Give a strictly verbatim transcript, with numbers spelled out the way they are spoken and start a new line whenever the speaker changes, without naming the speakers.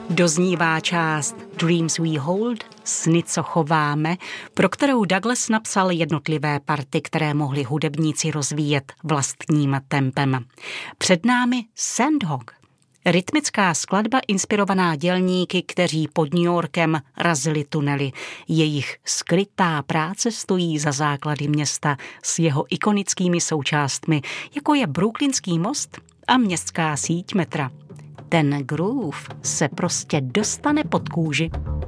Doznívá část Dreams We Hold, Sny, co chováme, pro kterou Douglas napsal jednotlivé party, které mohli hudebníci rozvíjet vlastním tempem. Před námi Sandhog, rytmická skladba inspirovaná dělníky, kteří pod New Yorkem razili tunely. Jejich skrytá práce stojí za základy města s jeho ikonickými součástmi, jako je Brooklynský most a městská síť metra. Ten groove se prostě dostane pod kůži.